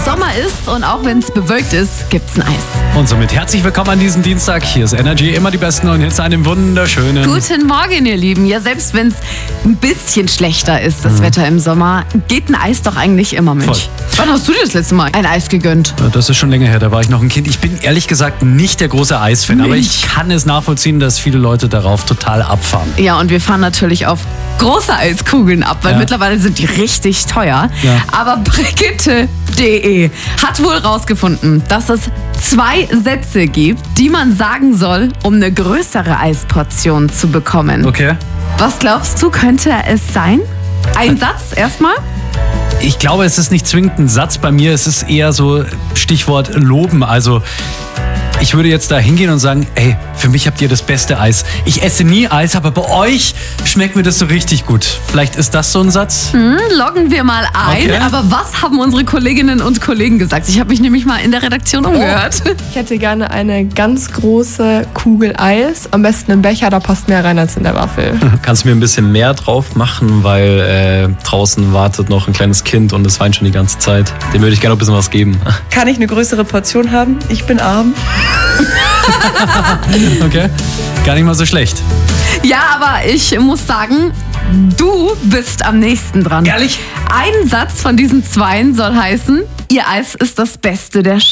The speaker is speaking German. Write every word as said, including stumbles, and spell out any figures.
Sommer ist und auch wenn es bewölkt ist, gibt's ein Eis. Und somit herzlich willkommen an diesem Dienstag. Hier ist Energy, immer die besten und jetzt einem wunderschönen... Guten Morgen, ihr Lieben. Ja, selbst wenn es ein bisschen schlechter ist, das mhm. Wetter im Sommer, geht ein Eis doch eigentlich immer, Mensch. Voll. Wann hast du dir das letzte Mal ein Eis gegönnt? Das ist schon länger her, da war ich noch ein Kind. Ich bin ehrlich gesagt nicht der große Eisfan, Nicht. aber ich kann es nachvollziehen, dass viele Leute darauf total abfahren. Ja, und wir fahren natürlich auf große Eiskugeln ab, weil Ja. mittlerweile sind die richtig teuer. Ja. Aber Brigitte punkt de hat wohl rausgefunden, dass es zwei Sätze gibt, die man sagen soll, um eine größere Eisportion zu bekommen. Okay. Was glaubst du, könnte es sein? Ein Satz erstmal? Ich glaube, es ist nicht zwingend ein Satz bei mir, es ist eher so Stichwort loben. Also ich würde jetzt da hingehen und sagen, ey, für mich habt ihr das beste Eis. Ich esse nie Eis, aber bei euch schmeckt mir das so richtig gut. Vielleicht ist das so ein Satz? Hm, loggen wir mal ein. Okay. Aber was haben unsere Kolleginnen und Kollegen gesagt? Ich habe mich nämlich mal in der Redaktion umgehört. Ich hätte gerne eine ganz große Kugel Eis, am besten im Becher, da passt mehr rein als in der Waffel. Kannst du mir ein bisschen mehr drauf machen, weil äh, draußen wartet noch ein kleines Kind und es weint schon die ganze Zeit. Dem würde ich gerne noch ein bisschen was geben. Kann ich eine größere Portion haben? Ich bin arm. Okay, gar nicht mal so schlecht. Ja, aber ich muss sagen, du bist am nächsten dran. Ehrlich? Ein Satz von diesen zweien soll heißen, ihr Eis ist das Beste der